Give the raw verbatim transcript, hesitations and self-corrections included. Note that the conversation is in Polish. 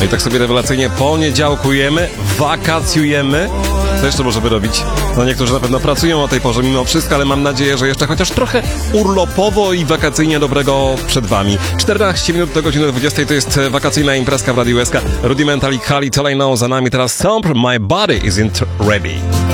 No i tak sobie rewelacyjnie poniedziałkujemy, wakacjujemy. Co jeszcze możemy robić? No niektórzy na pewno pracują o tej porze mimo wszystko, ale mam nadzieję, że jeszcze chociaż trochę urlopowo i wakacyjnie dobrego przed wami. czternaście minut do godziny dwudziestej to jest wakacyjna imprezka w Radiu S K. Rudimental i Kali Telejno za nami teraz Stomp, My Body Isn't Ready.